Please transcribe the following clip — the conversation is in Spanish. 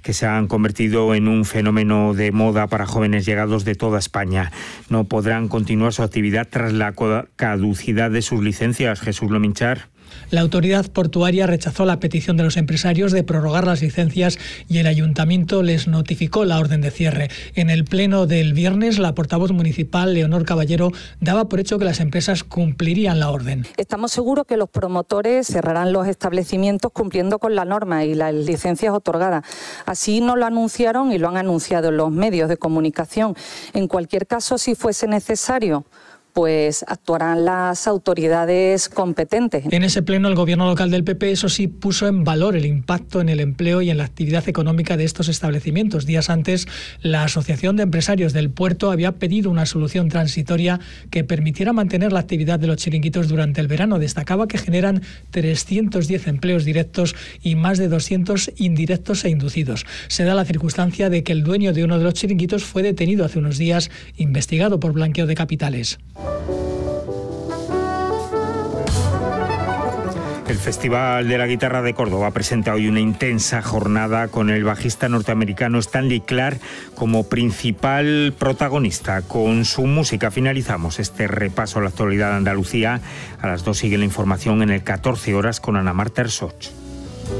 que se han convertido en un fenómeno de moda para jóvenes llegados de toda España. No podrán continuar su actividad tras la caducidad de sus licencias. Jesús Lominchar. La autoridad portuaria rechazó la petición de los empresarios de prorrogar las licencias y el ayuntamiento les notificó la orden de cierre. En el pleno del viernes, la portavoz municipal, Leonor Caballero, daba por hecho que las empresas cumplirían la orden. Estamos seguros que los promotores cerrarán los establecimientos cumpliendo con la norma y las licencias otorgadas. Así nos lo anunciaron y lo han anunciado en los medios de comunicación. En cualquier caso, si fuese necesario, pues actuarán las autoridades competentes. En ese pleno, el gobierno local del PP, eso sí, puso en valor el impacto en el empleo y en la actividad económica de estos establecimientos. Días antes, la Asociación de Empresarios del Puerto había pedido una solución transitoria que permitiera mantener la actividad de los chiringuitos durante el verano. Destacaba que generan 310 empleos directos y más de 200 indirectos e inducidos. Se da la circunstancia de que el dueño de uno de los chiringuitos fue detenido hace unos días, investigado por blanqueo de capitales. El Festival de la Guitarra de Córdoba presenta hoy una intensa jornada con el bajista norteamericano Stanley Clarke como principal protagonista. Con su música finalizamos este repaso a la actualidad de Andalucía. A las 2 sigue la información en el 14 horas con Ana Marta Ersoch.